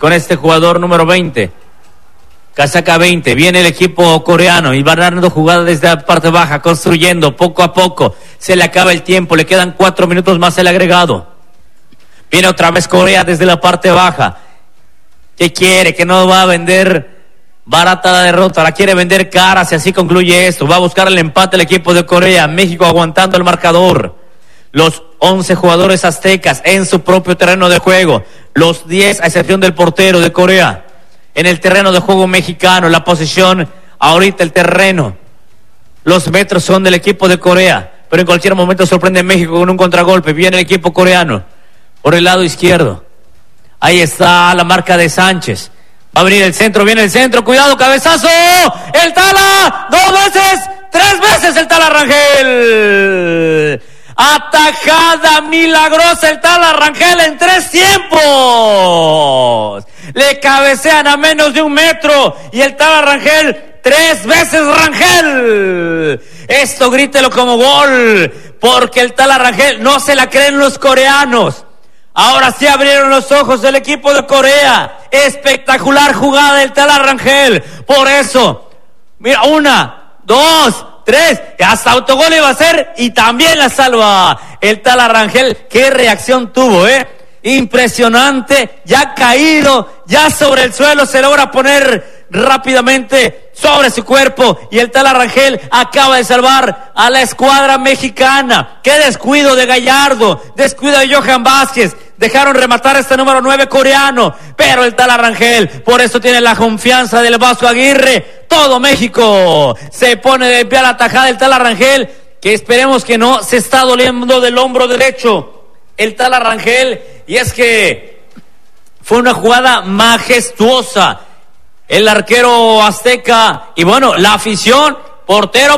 con este jugador número 20. Casaca 20, viene el equipo coreano y va dando jugada desde la parte baja, construyendo poco a poco. Se le acaba el tiempo, le quedan 4 minutos más el agregado. Viene otra vez Corea desde la parte baja. ¿Qué quiere? Que no va a vender barata la derrota, la quiere vender cara, si así concluye esto. Va a buscar el empate el equipo de Corea. México aguantando el marcador. Los 11 jugadores aztecas en su propio terreno de juego. Los 10 a excepción del portero de Corea. En el terreno de juego mexicano, la posición, ahorita el terreno. Los metros son del equipo de Corea, pero en cualquier momento sorprende México con un contragolpe. Viene el equipo coreano por el lado izquierdo. Ahí está la marca de Sánchez. Va a venir el centro, viene el centro, cuidado, cabezazo. El Tala, 2 veces, 3 veces el Tala Rangel. Atajada milagrosa el Tala Rangel en 3 tiempos. Le cabecean a menos de 1 metro y el Tala Rangel 3 veces Rangel. Esto grítelo como gol, porque el Tala Rangel no se la creen los coreanos. Ahora sí abrieron los ojos del equipo de Corea. Espectacular jugada del Tala Rangel. Por eso, mira, 1, 2, 3, hasta autogol iba a ser y también la salva el Tala Rangel. Qué reacción tuvo, impresionante, ya caído, ya sobre el suelo, se logra poner rápidamente sobre su cuerpo y el Tala Rangel acaba de salvar a la escuadra mexicana. Qué descuido de Gallardo, descuido de Johan Vázquez, dejaron rematar este número 9 coreano, pero el Tala Rangel, por eso tiene la confianza del Vasco Aguirre. Todo México se pone de pie a la tajada del Tala Rangel, que esperemos que no se está doliendo del hombro derecho el Tala Rangel, y es que fue una jugada majestuosa. El arquero azteca y bueno, la afición, portero,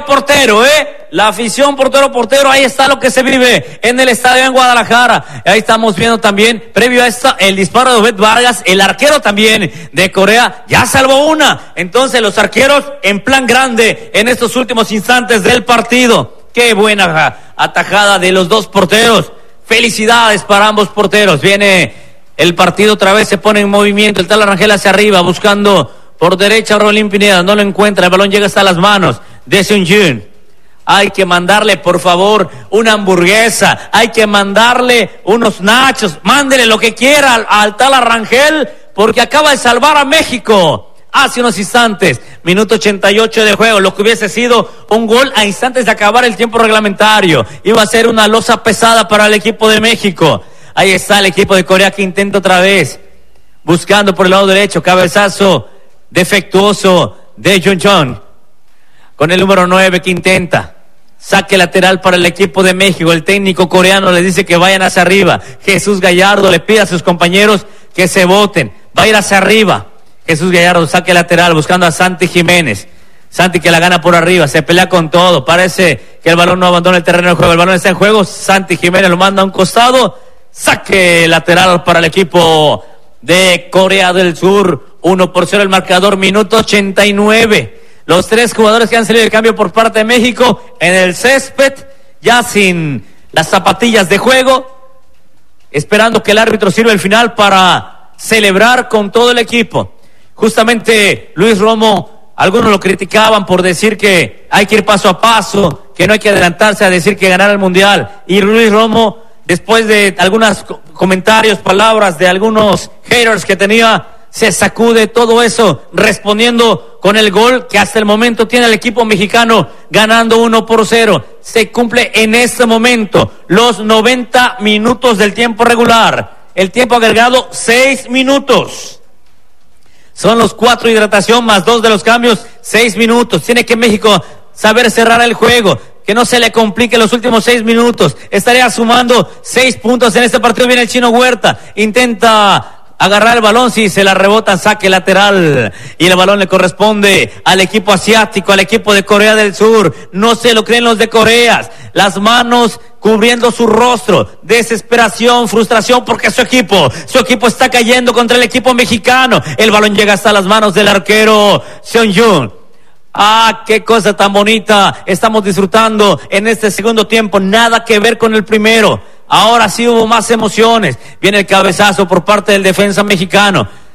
la afición, portero, ahí está lo que se vive en el estadio en Guadalajara. Ahí estamos viendo también, previo a esto, el disparo de Obed Vargas, el arquero también de Corea, ya salvó una. Entonces los arqueros en plan grande en estos últimos instantes del partido. Qué buena atajada de los dos porteros. Felicidades para ambos porteros. Viene el partido otra vez, se pone en movimiento, el Tala Rangel hacia arriba, buscando por derecha Rolín Pineda, no lo encuentra, el balón llega hasta las manos de Seung-Jun. Hay que mandarle, por favor, una hamburguesa, hay que mandarle unos nachos, mándele lo que quiera al Tala Rangel, porque acaba de salvar a México hace unos instantes. Minuto 88 de juego, lo que hubiese sido un gol a instantes de acabar el tiempo reglamentario. Iba a ser una losa pesada para el equipo de México. Ahí está el equipo de Corea que intenta otra vez, buscando por el lado derecho, cabezazo defectuoso de Jun-Chon, con el número 9 que intenta, saque lateral para el equipo de México. El técnico coreano le dice que vayan hacia arriba. Jesús Gallardo le pide a sus compañeros que se boten, va a ir hacia arriba. Jesús Gallardo, saque lateral, buscando a Santi Jiménez. Santi que la gana por arriba, se pelea con todo, parece que el balón no abandona el terreno de juego, el balón está en juego, Santi Jiménez lo manda a un costado, saque lateral para el equipo de Corea del Sur. 1-0 el marcador, minuto 89. Los 3 jugadores que han salido de cambio por parte de México en el césped, ya sin las zapatillas de juego, esperando que el árbitro sirva el final para celebrar con todo el equipo. Justamente Luis Romo, algunos lo criticaban por decir que hay que ir paso a paso, que no hay que adelantarse a decir que ganar el Mundial. Y Luis Romo, después de algunos comentarios, palabras de algunos haters que tenía, se sacude todo eso, respondiendo con el gol que hasta el momento tiene el equipo mexicano, ganando 1-0. Se cumple en este momento los 90 minutos del tiempo regular. El tiempo agregado, 6 minutos. Son los 4 de hidratación más 2 de los cambios, 6 minutos. Tiene que México saber cerrar el juego, que no se le complique los últimos 6 minutos. Estaría sumando 6 puntos en este partido. Viene el Chino Huerta, intenta agarrar el balón, si se la rebota, saque lateral, y el balón le corresponde al equipo asiático, al equipo de Corea del Sur. No se lo creen los de Corea, las manos cubriendo su rostro, desesperación, frustración, porque su equipo está cayendo contra el equipo mexicano. El balón llega hasta las manos del arquero Seung-Jun. Ah, qué cosa tan bonita estamos disfrutando en este segundo tiempo, nada que ver con el primero. Ahora sí hubo más emociones. Viene el cabezazo por parte del defensa mexicano.